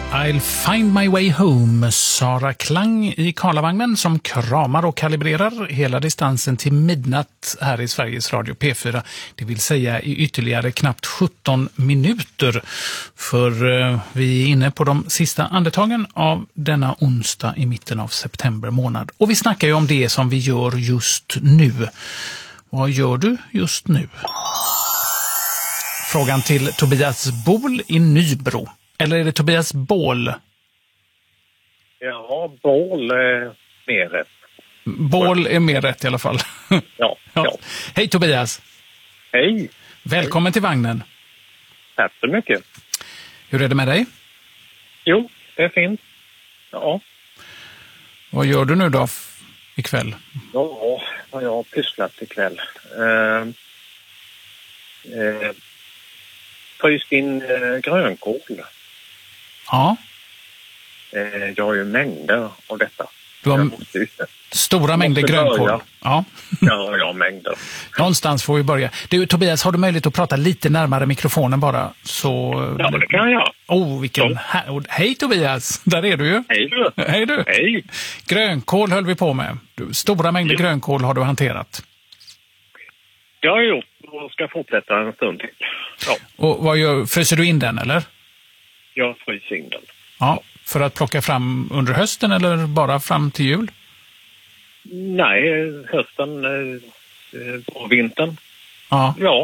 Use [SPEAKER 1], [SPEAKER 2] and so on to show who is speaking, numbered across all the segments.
[SPEAKER 1] I'll find my way home. Sara Klang i Karlavagnen som kramar och kalibrerar hela distansen till midnatt här i Sveriges Radio P4. Det vill säga i ytterligare knappt 17 minuter. För vi är inne på de sista andetagen av denna onsdag i mitten av september månad. Och vi snackar ju om det som vi gör just nu. Vad gör du just nu? Frågan till Tobias Bol i Nybro. Eller är det Tobias Bål?
[SPEAKER 2] Ja, Bål är mer rätt.
[SPEAKER 1] Bål är mer rätt i alla fall.
[SPEAKER 2] Ja.
[SPEAKER 1] Hej Tobias.
[SPEAKER 2] Hej.
[SPEAKER 1] Välkommen till vagnen.
[SPEAKER 2] Tack så mycket.
[SPEAKER 1] Hur är det med dig?
[SPEAKER 2] Jo, det är fint. Ja.
[SPEAKER 1] Vad gör du nu då ikväll?
[SPEAKER 2] Ja, vad jag har pysslat ikväll. Fryst in grönkål.
[SPEAKER 1] Ja.
[SPEAKER 2] Jag har ju mängder av detta.
[SPEAKER 1] Du har stora mängder grönkål. Ja.
[SPEAKER 2] Ja, mängder.
[SPEAKER 1] Någonstans får vi börja. Du Tobias, har du möjlighet att prata lite närmare mikrofonen bara? Så...
[SPEAKER 2] Ja, det kan jag.
[SPEAKER 1] Vilken... Hej Tobias, där är du ju.
[SPEAKER 2] Hej du.
[SPEAKER 1] Hej du.
[SPEAKER 2] Hej.
[SPEAKER 1] Grönkål höll vi på med. Stora mängder grönkål har du hanterat.
[SPEAKER 2] Jag har gjort och ska fortsätta en stund till. Ja.
[SPEAKER 1] Och fryser du in den eller?
[SPEAKER 2] Jag fryser in den.
[SPEAKER 1] Ja, för att plocka fram under hösten eller bara fram till jul?
[SPEAKER 2] Nej, hösten och vintern.
[SPEAKER 1] Ja.
[SPEAKER 2] Ja.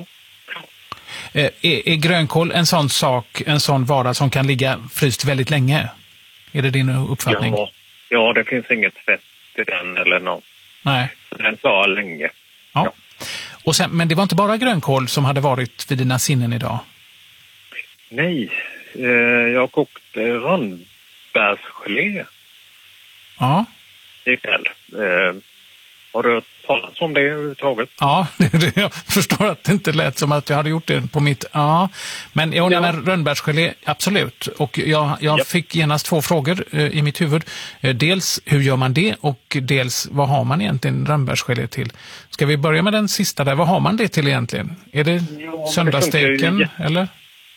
[SPEAKER 1] Är grönkål en sån vara som kan ligga fryst väldigt länge? Är det din uppfattning?
[SPEAKER 2] Ja, det finns inget fett i den eller något.
[SPEAKER 1] Nej.
[SPEAKER 2] Den klarar länge.
[SPEAKER 1] Ja. Och men det var inte bara grönkål som hade varit vid dina sinnen idag?
[SPEAKER 2] Nej, jag kokte rönnbärsgelé.
[SPEAKER 1] Ja.
[SPEAKER 2] Ikväll. Har du hört talas om det överhuvudtaget?
[SPEAKER 1] Ja, jag förstår att det inte lät som att jag hade gjort det på mitt... Ja, men rönnbärsgelé, absolut. Och jag fick genast 2 frågor i mitt huvud. Dels, hur gör man det? Och dels, vad har man egentligen rönnbärsgelé till? Ska vi börja med den sista där? Vad har man det till egentligen? Är det söndagssteken, eller?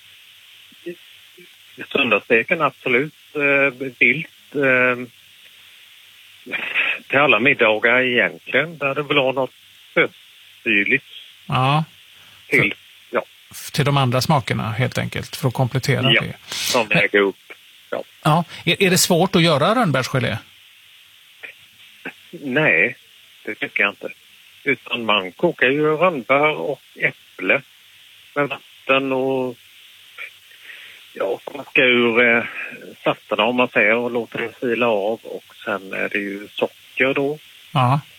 [SPEAKER 2] Söndagssteken, absolut. Vilt. Till alla middagar egentligen. Där det vill ha något sötstyligt.
[SPEAKER 1] Ja.
[SPEAKER 2] Till
[SPEAKER 1] de andra smakerna helt enkelt. För att komplettera det.
[SPEAKER 2] Som väger upp.
[SPEAKER 1] Ja. Är det svårt att göra rönnbärsgelé?
[SPEAKER 2] Nej, det tycker jag inte. Utan man kokar ju rönnbär och äpple med vatten och kokar ur safterna om man säger och låter det sila av och sen är det ju socker då.
[SPEAKER 1] Ja.